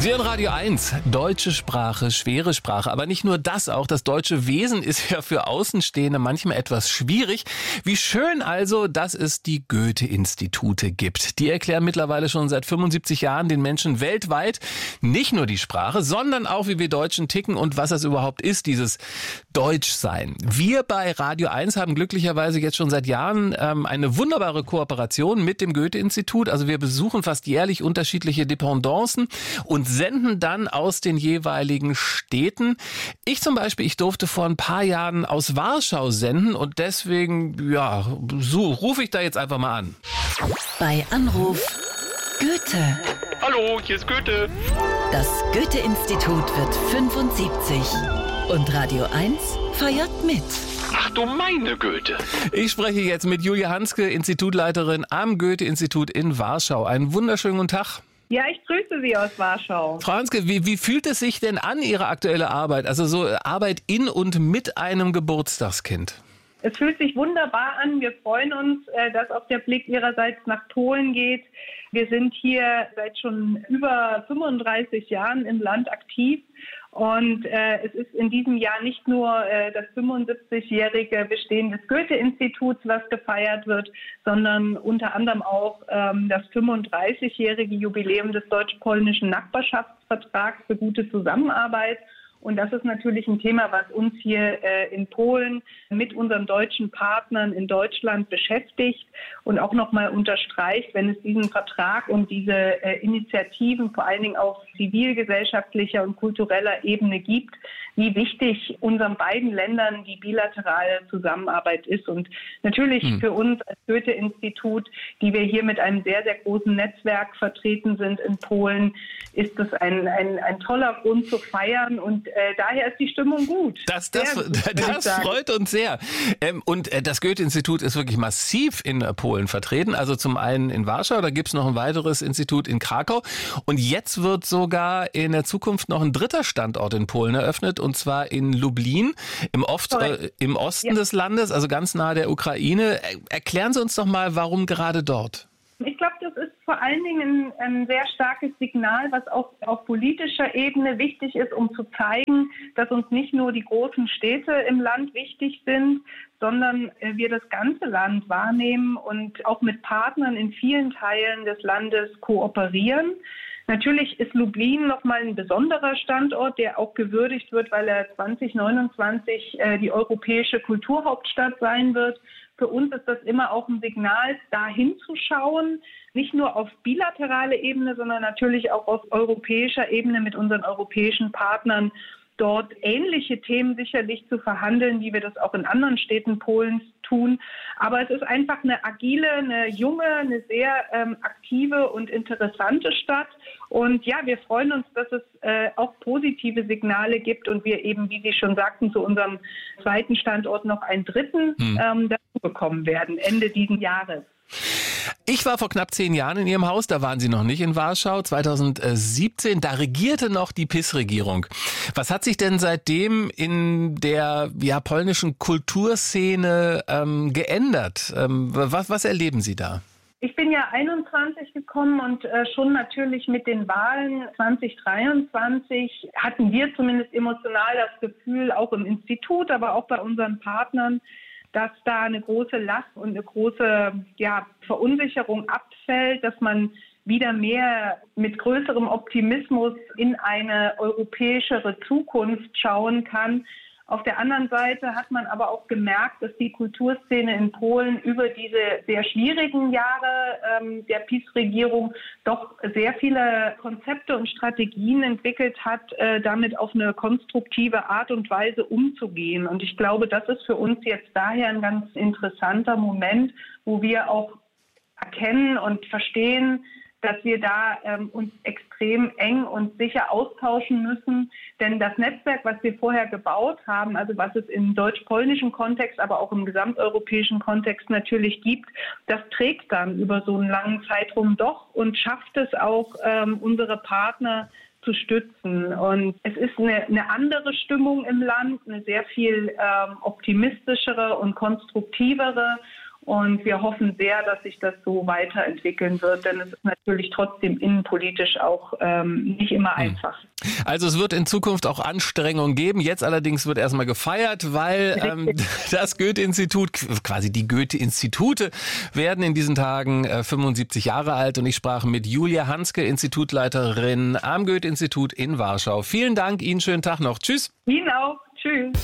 Sie hören Radio 1, deutsche Sprache, schwere Sprache. Aber nicht nur das, auch das deutsche Wesen ist ja für Außenstehende manchmal etwas schwierig. Wie schön also, dass es die Goethe-Institute gibt. Die erklären mittlerweile schon seit 75 Jahren den Menschen weltweit nicht nur die Sprache, sondern auch, wie wir Deutschen ticken und was das überhaupt ist, dieses Deutschsein. Wir bei Radio 1 haben glücklicherweise jetzt schon seit Jahren eine wunderbare Kooperation mit dem Goethe-Institut. Also wir besuchen fast jährlich unterschiedliche Dependancen und senden dann aus den jeweiligen Städten. Ich zum Beispiel, ich durfte vor ein paar Jahren aus Warschau senden und deswegen, so rufe ich da jetzt einfach mal an. Bei Anruf Goethe. Hallo, hier ist Goethe. Das Goethe-Institut wird 75 und Radio 1 feiert mit. Ach du meine Goethe. Ich spreche jetzt mit Julia Hanske, Institutleiterin am Goethe-Institut in Warschau. Einen wunderschönen guten Tag. Ja, ich grüße Sie aus Warschau. Frau Hanske, wie fühlt es sich denn an, Ihre aktuelle Arbeit? Also so Arbeit in und mit einem Geburtstagskind? Es fühlt sich wunderbar an. Wir freuen uns, dass auch der Blick Ihrerseits nach Polen geht. Wir sind hier seit schon über 35 Jahren im Land aktiv. Und es ist in diesem Jahr nicht nur das 75-jährige Bestehen des Goethe-Instituts, was gefeiert wird, sondern unter anderem auch das 35-jährige Jubiläum des deutsch-polnischen Nachbarschaftsvertrags für gute Zusammenarbeit. Und das ist natürlich ein Thema, was uns hier in Polen mit unseren deutschen Partnern in Deutschland beschäftigt und auch nochmal unterstreicht, wenn es diesen Vertrag und diese Initiativen vor allen Dingen auf zivilgesellschaftlicher und kultureller Ebene gibt, wie wichtig unseren beiden Ländern die bilaterale Zusammenarbeit ist. Und natürlich für uns als Goethe-Institut, die wir hier mit einem sehr, sehr großen Netzwerk vertreten sind in Polen, ist das ein toller Grund zu feiern und daher ist die Stimmung gut. Das freut uns sehr. Und das Goethe-Institut ist wirklich massiv in Polen vertreten. Also zum einen in Warschau, da gibt es noch ein weiteres Institut in Krakau. Und jetzt wird sogar in der Zukunft noch ein dritter Standort in Polen eröffnet, und zwar in Lublin, im Osten des Landes, also ganz nahe der Ukraine. Erklären Sie uns doch mal, warum gerade dort? Ich glaube, das ist vor allen Dingen ein sehr starkes Signal, was auch auf politischer Ebene wichtig ist, um zu zeigen, dass uns nicht nur die großen Städte im Land wichtig sind, sondern wir das ganze Land wahrnehmen und auch mit Partnern in vielen Teilen des Landes kooperieren. Natürlich ist Lublin nochmal ein besonderer Standort, der auch gewürdigt wird, weil er 2029 die europäische Kulturhauptstadt sein wird. Für uns ist das immer auch ein Signal, da hinzuschauen, nicht nur auf bilateraler Ebene, sondern natürlich auch auf europäischer Ebene mit unseren europäischen Partnern dort ähnliche Themen sicherlich zu verhandeln, wie wir das auch in anderen Städten Polens tun. Aber es ist einfach eine agile, eine junge, eine sehr aktive und interessante Stadt. Und ja, wir freuen uns, dass es auch positive Signale gibt und wir eben, wie Sie schon sagten, zu unserem zweiten Standort noch einen dritten dazu bekommen werden, Ende dieses Jahres. Ich war vor knapp 10 Jahren in Ihrem Haus, da waren Sie noch nicht in Warschau, 2017, da regierte noch die PiS-Regierung. Was hat sich denn seitdem in der polnischen Kulturszene geändert? Was erleben Sie da? Ich bin ja 21 gekommen und schon natürlich mit den Wahlen 2023 hatten wir zumindest emotional das Gefühl, auch im Institut, aber auch bei unseren Partnern, dass da eine große Last und eine große Verunsicherung abfällt, dass man wieder mehr mit größerem Optimismus in eine europäischere Zukunft schauen kann. Auf der anderen Seite hat man aber auch gemerkt, dass die Kulturszene in Polen über diese sehr schwierigen Jahre der PiS-Regierung doch sehr viele Konzepte und Strategien entwickelt hat, damit auf eine konstruktive Art und Weise umzugehen. Und ich glaube, das ist für uns jetzt daher ein ganz interessanter Moment, wo wir auch erkennen und verstehen, dass wir da uns extrem eng und sicher austauschen müssen. Denn das Netzwerk, was wir vorher gebaut haben, also was es im deutsch-polnischen Kontext, aber auch im gesamteuropäischen Kontext natürlich gibt, das trägt dann über so einen langen Zeitraum doch und schafft es auch, unsere Partner zu stützen. Und es ist eine andere Stimmung im Land, eine sehr viel optimistischere und konstruktivere. Und wir hoffen sehr, dass sich das so weiterentwickeln wird, denn es ist natürlich trotzdem innenpolitisch auch nicht immer einfach. Also es wird in Zukunft auch Anstrengungen geben. Jetzt allerdings wird erstmal gefeiert, weil das Goethe-Institut, quasi die Goethe-Institute, werden in diesen Tagen 75 Jahre alt. Und ich sprach mit Julia Hanske, Institutleiterin am Goethe-Institut in Warschau. Vielen Dank, Ihnen schönen Tag noch. Tschüss. Ihnen auch. Tschüss.